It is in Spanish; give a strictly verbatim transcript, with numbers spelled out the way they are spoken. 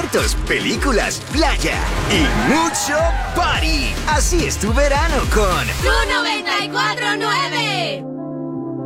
eventos, películas, playa y mucho party. Así es tu verano con Tu noventa y cuatro nueve.